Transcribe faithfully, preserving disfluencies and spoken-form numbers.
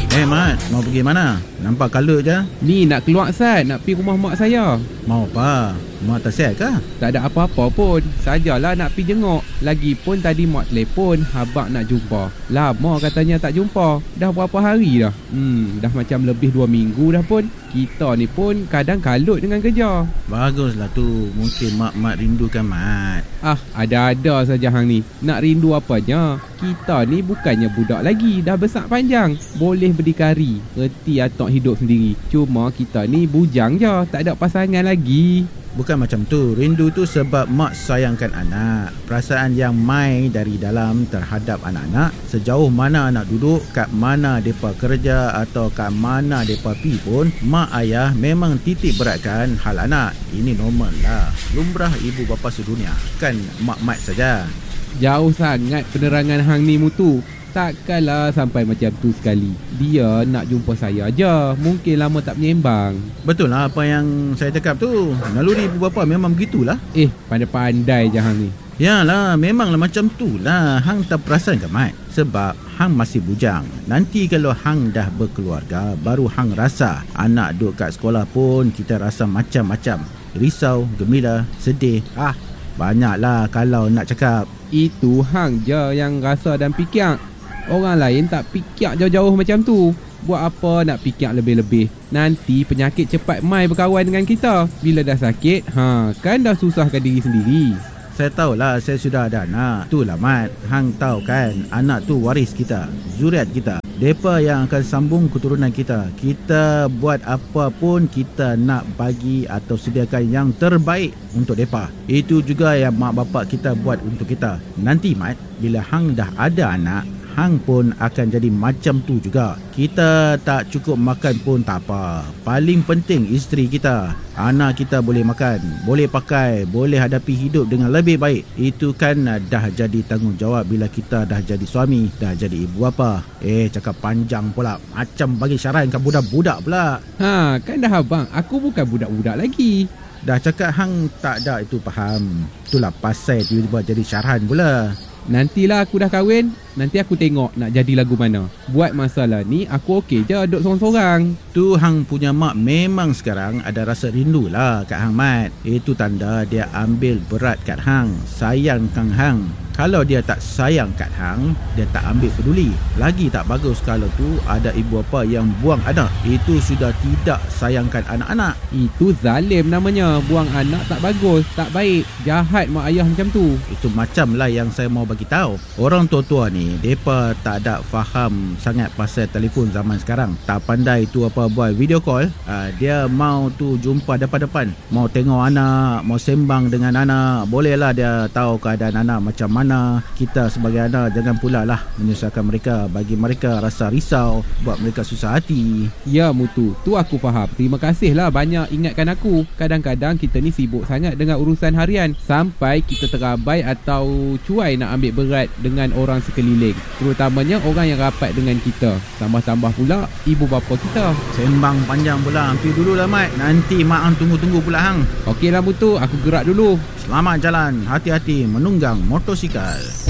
Eh Mat, mau pergi mana? Nampak color je. Ni nak keluar Sat, nak pergi rumah mak saya. Mau apa? Mak tak sihat ke? Tak ada apa-apa pun. Sajalah nak pergi jenguk. Lagipun tadi mak telefon, abang nak jumpa. Lama katanya tak jumpa. Dah berapa hari dah? Hmm, dah macam lebih dua minggu dah pun. Kita ni pun kadang kalut dengan kerja. Baguslah tu. Mungkin mak-mak rindukan Mat. Ah, ada-ada saja hang ni. Nak rindu apanya? Kita ni bukannya budak lagi. Dah besar panjang. Boleh berdikari. Reti atok hidup sendiri. Cuma kita ni bujang je. Tak ada pasangan lagi. Bukan macam tu. Rindu tu sebab mak sayangkan anak. Perasaan yang mai dari dalam terhadap anak-anak. Sejauh mana anak duduk, kat mana mereka kerja atau kat mana mereka pergi pun, mak ayah memang titik beratkan hal anak. Ini normal lah. Lumrah ibu bapa sedunia. Kan mak-mak saja. Jauh sangat penerangan hang ni Mutu. Takkanlah sampai macam tu sekali. Dia nak jumpa saya je. Mungkin lama tak menyembang. Betul lah apa yang saya cakap tu. Naluri ibu bapa memang begitulah. Eh, pandai-pandai je hang ni. Yalah, memanglah macam tu lah. Hang tak perasan ke Mat? Sebab hang masih bujang. Nanti kalau hang dah berkeluarga, baru hang rasa. Anak duduk kat sekolah pun kita rasa macam-macam. Risau, gembira, sedih. Ah, banyaklah kalau nak cakap. Itu hang je yang rasa dan fikir. Orang lain tak fikir jauh-jauh macam tu. Buat apa nak fikir lebih-lebih? Nanti penyakit cepat mai berkawan dengan kita. Bila dah sakit, ha, kan dah susahkan diri sendiri. Saya tahulah, saya sudah ada anak. Itulah Mat, hang tahu kan, anak tu waris kita, zuriat kita. Depa yang akan sambung keturunan kita. Kita buat apa pun kita nak bagi atau sediakan yang terbaik untuk depa. Itu juga yang mak bapak kita buat untuk kita. Nanti Mat, bila hang dah ada anak, hang pun akan jadi macam tu juga. Kita tak cukup makan pun tak apa. Paling penting isteri kita. Anak kita boleh makan, boleh pakai, boleh hadapi hidup dengan lebih baik. Itu kan dah jadi tanggungjawab bila kita dah jadi suami, dah jadi ibu bapa. Eh, cakap panjang pula. Macam bagi syaran kat budak-budak pula. Ha, kan dah abang, aku bukan budak-budak lagi. Dah cakap hang tak ada itu faham. Itulah pasal tiba-tiba jadi syarahan pula. Nantilah aku dah kahwin, nanti aku tengok nak jadi lagu mana. Buat masalah ni aku okey je duduk sorang-sorang. Tu hang punya mak memang sekarang ada rasa rindu lah kat hang Mat. Itu tanda dia ambil berat kat hang, sayang kang hang. Kalau dia tak sayang kat hang, dia tak ambil peduli. Lagi tak bagus kalau tu ada ibu bapa yang buang anak. Itu sudah tidak sayangkan anak-anak. Itu zalim namanya. Buang anak tak bagus, tak baik. Jahat mak ayah macam tu. Itu macam lah yang saya mau bagi tahu. Orang tua-tua ni, mereka tak ada faham sangat pasal telefon zaman sekarang. Tak pandai tu apa buat video call. Uh, dia mau tu jumpa depan-depan. Mau tengok anak, mau sembang dengan anak. Bolehlah dia tahu keadaan anak macam mana. Kita sebagai anak jangan pula lah menyusahkan mereka, bagi mereka rasa risau, buat mereka susah hati. Ya Mutu, tu aku faham. Terima kasih lah banyak ingatkan aku. Kadang-kadang kita ni sibuk sangat dengan urusan harian, sampai kita terabai atau cuai nak ambil berat dengan orang sekeliling, terutamanya orang yang rapat dengan kita. Tambah-tambah pula ibu bapa kita. Sembang panjang pula. Hampir dulu lah Mat. Nanti mak hang tunggu-tunggu pula hang. Okey lah Mutu, aku gerak dulu. Selamat jalan. Hati-hati menunggang motosikal.